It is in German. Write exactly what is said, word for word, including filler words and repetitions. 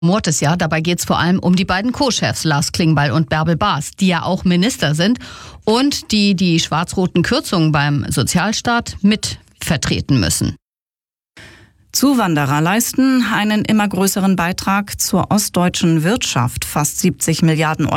Mortis, ja, dabei geht es vor allem um die beiden Co-Chefs Lars Klingbeil und Bärbel Baas, die ja auch Minister sind und die die schwarz-roten Kürzungen beim Sozialstaat mit vertreten müssen. Zuwanderer leisten einen immer größeren Beitrag zur ostdeutschen Wirtschaft, fast siebzig Milliarden Euro.